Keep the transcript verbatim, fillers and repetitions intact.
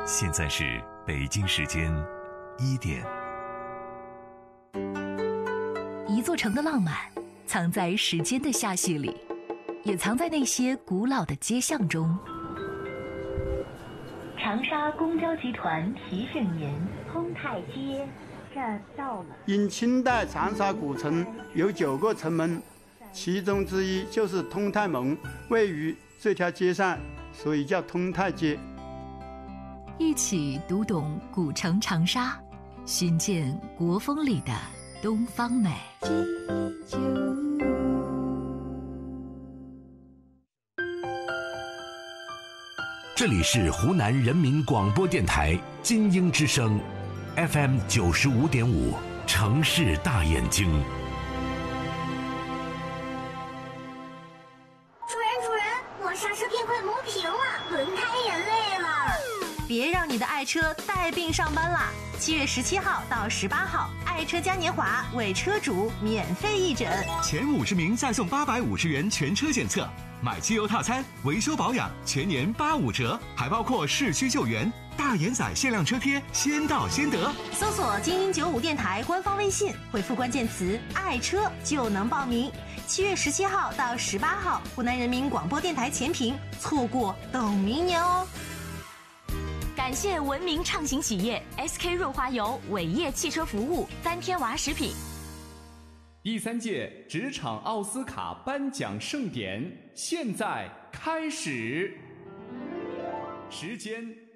现在是北京时间一点。 一座城的浪漫藏在时间的罅隙里，也藏在那些古老的街巷中。长沙公交集团提醒您， 通泰街这儿到了。 因清代长沙古城有九个城门，其中之一就是通泰门，位于这条街上，所以叫通泰街。 一起读懂古城长沙，寻见国风里的东方美。 这里是湖南人民广播电台金鹰之声 F M 九十五点五，城市大眼睛。 主人主人，我刹车片快磨平了，轮胎也累了。 别让你的爱车带病上班啦！七月十七号到十八号，爱车嘉年华为车主免费义诊， 前五十名再送八百五十元全车检测，买汽油套餐、维修保养全年八五折，还包括市区救援、大眼仔限量车贴，先到先得。 搜索精英九五电台官方微信，回复关键词“爱车”就能报名。七月十七号到十八号，湖南人民广播电台前屏，错过等明年哦。 感谢文明畅行企业 S K 润滑油、伟业汽车服务、三天娃食品。 第三届职场奥斯卡颁奖盛典现在开始，时间